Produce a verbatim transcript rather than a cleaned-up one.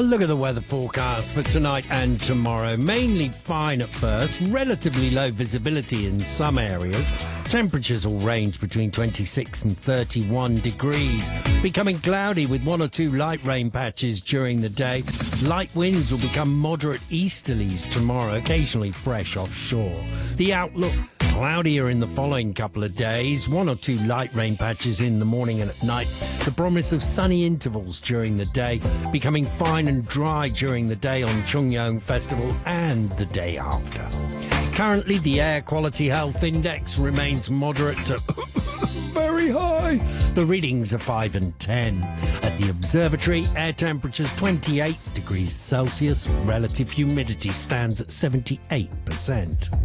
A look at the weather forecast for tonight and tomorrow. Mainly fine at first, relatively low visibility in some areas. Temperatures will range between twenty-six and thirty-one degrees. Becoming cloudy with one or two light rain patches during the day. Light winds will become moderate easterlies tomorrow, occasionally fresh offshore. The outlook: cloudier in the following couple of days, one or two light rain patches in the morning and at night. The promise of sunny intervals during the day, becoming fine and dry during the day on Chungyong Festival and the day after. Currently, the Air Quality Health Index remains moderate to very high. The readings are five and ten. At the observatory, air temperatures twenty-eight degrees Celsius. Relative humidity stands at seventy-eight percent.